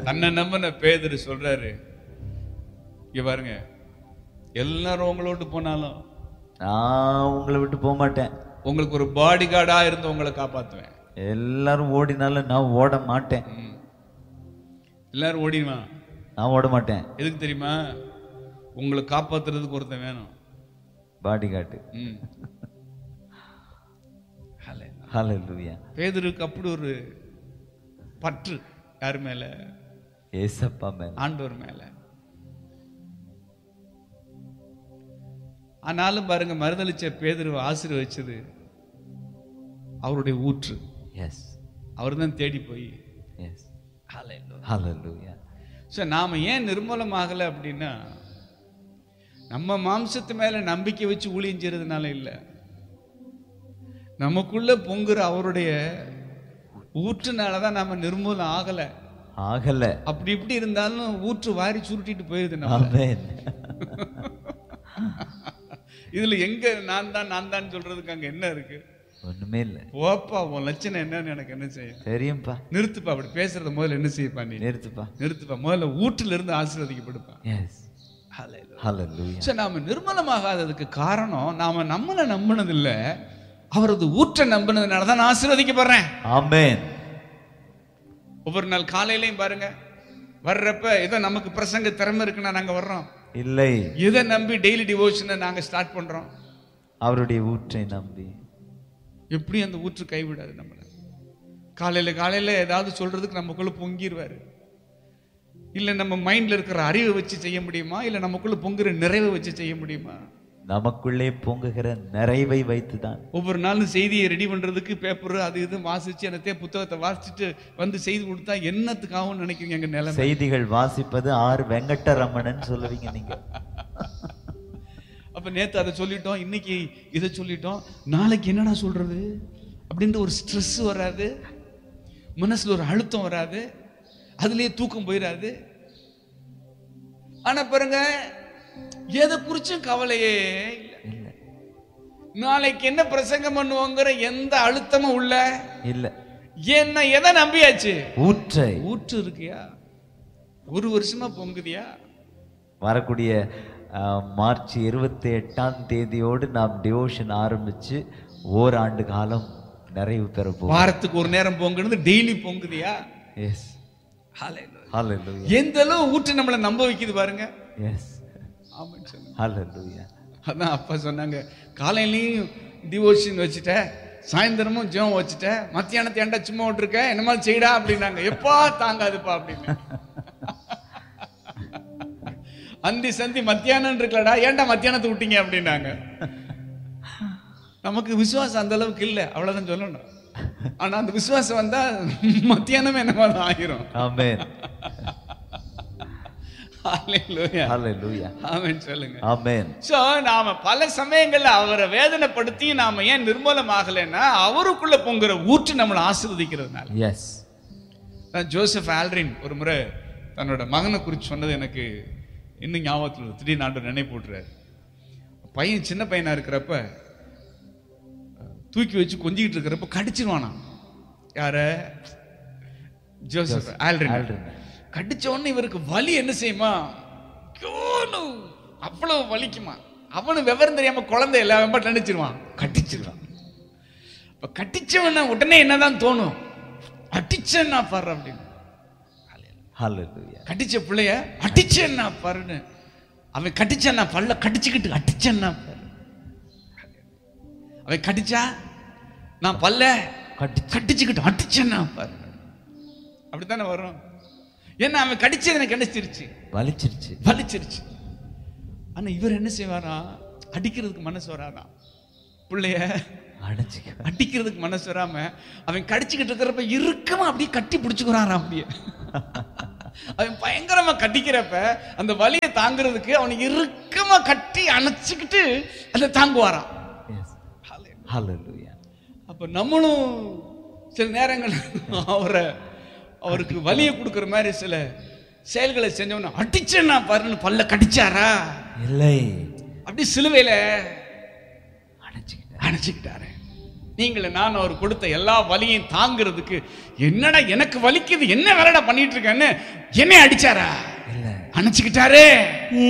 தன்னை நம்பின பேதுரு சொல்றாரு, இங்க பாருங்க, எல்லாரும் உங்களை விட்டு போனாலும் நான் உங்களை விட்டு போக மாட்டேன். உங்களுக்கு ஒரு பாடி கார்டா இருந்து உங்களை காப்பாத்துவேன். எல்லாரும் ஓடினாலும் நான் ஓட மாட்டேன். எல்லாரும் ஓடிடுவான், நான் ஓட மாட்டேன். எதுக்கு தெரியுமா? உங்களை காப்பாத்துறதுக்கு ஒருத்தன் வேணும், பாடி கார்டு. ஹல்லேலூயா. பேதுருக்கு அப்படி ஒரு பற்று யார் மேல? ஏசப்பா மேல, ஆண்டவர் மேல. ஆனாலும் பாருங்க, மறுதளிச்ச பேதுருவை ஆசீர்வதிச்சது அவருடைய ஊற்று. எஸ், அவர் தான் தேடி போய். எஸ், ஹல்லேலூயா. ஸோ நாம ஏன் நிர்மூலமாகலை அப்படின்னா, நம்ம மாம்சத்து மேல நம்பிக்கை வச்சு ஊழியம் செய்யறதுனால இல்லை, நமக்குள்ள பொங்குற அவருடைய ஊற்றுனாலதான் நாம நிர்மூலம் ஆகலை. அப்படி இப்படி இருந்தாலும் ஊற்று வாரி சுருட்டிட்டு போயிருது நம்ம. இதுல எங்க நான் தான் சொல்றதுக்கு அங்க என்ன இருக்கு? ஒண்ணுமே இல்ல. போப்பா, உன் லட்சணம் என்னன்னு எனக்கு என்ன செய்யும் தெரியும்பா. நிறுத்துப்பா, அப்படி பேசுறத முதல்ல என்ன செய்யப்பா? நீ நிறுத்துப்பா. முதல்ல ஊற்றுல இருந்து ஆசீர்வதிக்கப்படுப்பா. நாம நிர்மலமாகாததுக்கு காரணம், நாம நம்மளை நம்பினது இல்ல, அவரது ஊற்றை நம்பினதுனாலதான் நான் ஆசீர்வதிக்கப்படுறேன். ஆமென். ஒவ்வொரு நாள் காலையிலையும் பாருங்க, வர்றப்ப ஏதோ நமக்கு பிரசங்க திறமை இருக்குன்னா நாங்க வர்றோம் இல்லை. எதை நம்பி டெய்லி டிவோஷனை நாங்க ஸ்டார்ட் பண்றோம்? அவருடைய ஊற்றை நம்பி. எப்படி அந்த ஊற்று கைவிடாது நம்மள? காலையில ஏதாவது சொல்றதுக்கு நமக்குள்ள பொங்கிடுவாரு. இல்ல நம்ம மைண்ட்ல இருக்கிற அறிவை வச்சு செய்ய முடியுமா? இல்ல நமக்குள்ள பொங்குற நிறைவை வச்சு செய்ய முடியுமா? நமக்குள்ளே பொங்குகிற நிறைவை வைத்துதான். ஒவ்வொரு நாளும் செய்தியை ரெடி பண்றதுக்கு பேப்பர் அது இது வாசிச்சு, என்னத்தையே புத்தகத்தை வாசிச்சுட்டு வந்து செய்தி கொடுத்தா என்னத்துக்காகவும் நினைக்கிறீங்க? எங்க நிலைமை செய்திகள் வாசிப்பது ஆர் வெங்கட்டரமணன் சொல்லுவீங்க நீங்க. அப்ப நேத்து அதை சொல்லிட்டோம், இன்னைக்கு இதை சொல்லிட்டோம், நாளைக்கு என்னடா சொல்றது அப்படின்ற ஒரு ஸ்ட்ரெஸ் வராது, மனசுல ஒரு அழுத்தம் வராது, அதுலயே தூக்கம் போயிடாது. ஆனா பாருங்க, எதை குறிச்சும் கவலையே இல்லை. நாளைக்கு என்ன பிரசங்கம் பண்ணுவோங்கிற எந்த அழுத்தமும் உள்ள இல்ல. என்ன எதை நம்பியாச்சு? ஊற்று இருக்கியா? ஒரு வருஷமா பொங்குதியா? வரக்கூடிய மார்ச் 28 நாம் டிவோஷன் ஆரம்பிச்சு ஓராண்டு காலம் நிறைவு பெற போறோம். வாரத்துக்கு ஒரு நேரம் பொங்குறது, டெய்லி பொங்குதியா? எஸ். ஹல்லேலூயா. எந்த அளவு ஊற்று நம்மளை நம்ப வைக்குது பாருங்க. எஸ். அதான் அப்பா சொன்னாங்க, காலையிலையும் டிவோஷன் வச்சுட்ட, சாயந்தரமும் ஜெபம் வச்சுட்ட, மத்தியானத்தை ஏன்டா சும்மா விட்டுருக்க, என்ன மாதிரி செய்யடா அப்படின்னாங்க. எப்பா தாங்காதுப்பா அப்படின்னு. அந்தி சந்தி மத்தியானம் இருக்கலடா, ஏன்டா மத்தியானத்தை விட்டீங்க அப்படின்னாங்க. நமக்கு விசுவாசம் அந்த அளவுக்கு இல்லை, அவ்வளவுதான் சொல்லணும். ஆனா அந்த விசுவாசம் வந்தா மத்தியானமே என்னமா ஆகிரும். ஆமென். நாம பல சமயங்கள்ல அவரை வேதனைப்படுத்தி நாம ஏன் நிர்மூலமாகலைன்னா, அவருக்குள்ள பொங்குற ஊற்று நம்மளை ஆசீர்வதிக்கிறதுனால. எஸ். ஜோசப் ஆல்ட்ரின் ஒரு முறை தன்னோட மகனை குறித்து சொன்னது எனக்கு இன்னும் ஞாபகத்தில், திடீர்னு ஆண்டவர் நினைவு போட்டுறாரு. பையன் சின்ன பையனா இருக்கிறப்ப தூக்கி வச்சு கொஞ்சிக்கிட்டு இருக்கிறப்ப கடிச்சிருவானா. யார? Joseph Aldrin. கடிச்ச உடனே இவருக்கு வலி என்ன செய்யுமா, அவ்வளவு வலிக்குமா. அவனு விவரம் தெரியாம குழந்தை எல்லாம் வெம்பாட்டு நினைச்சிருவான், கட்டிச்சிருவான். இப்ப கட்டிச்சவன உடனே என்னதான் தோணும், அடிச்சேன்னா பாரு அப்படின்னு. கட்டிச்ச பிள்ளைய அடிச்சேன்னா பாருன்னு, அவன் கட்டிச்சா பல்ல கடிச்சுக்கிட்டு அடிச்சேன்னா பாரு. அவன் கடிச்சா நான் பல்ல கடிச்சுக்கிட்டு அடிச்சேன்னா பாரு. அப்படித்தானே வரும். ஏன்னா அவன் கடிச்சது எனக்கு கிடைச்சிருச்சு, வலிச்சிருச்சு. ஆனா இவர் என்ன செய்வாரா, அடிக்கிறதுக்கு மனசு வராதா, பிள்ளைய அடிக்கிறதுக்கு மனசு வராம அவன் கடிச்சுக்கிட்டு இருக்கிறப்ப இறுக்கமா அப்படியே கட்டி பிடிச்சுக்கிறான். அப்படியே அவன் பயங்கரமா கட்டிக்கிறப்ப அந்த வலியை தாங்கிறதுக்கு அவனை இறுக்கமா கட்டி அணைச்சுக்கிட்டு அதை தாங்குவாராம். அப்ப நம்மளும் சில நேரங்கள் அவருக்கு வலியை கொடுக்கிற மாதிரி சில செயல்களை செஞ்சவன அடிச்சேன்னா பாருன்னு பல்ல கடிச்சாரா இல்லை, அப்படி சிலுவையில அணைச்சுக்கிட்டாரு. நீங்கள நான் அவர் கொடுத்த எல்லா வலியையும் தாங்கிறதுக்கு என்னடா எனக்கு வலிக்குது, என்ன வேலைடா பண்ணிட்டு இருக்கேன்னு என்னை அடிச்சாரா? இல்ல, அணைச்சுக்கிட்டாரே.